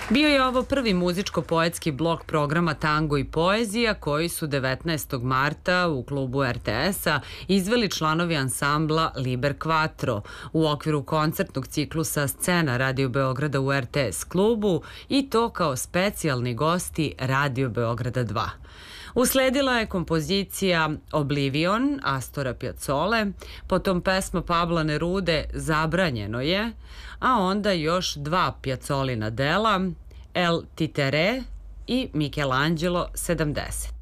Bio je ovo prvi muzičko-poetski blok programa Tango i poezija koji su 19. marta u klubu RTS-a izveli članovi ansambla Liber Quattro u okviru koncertnog ciklusa Scena Radio Beograda u RTS klubu i to kao specijalni gosti Radio Beograda 2. Usledila je kompozicija Oblivion Astora Piazzole, potom pesma Pabla Nerude Zabranjeno je, a onda još dva Piazzolina dela El Titere i Michelangelo 70.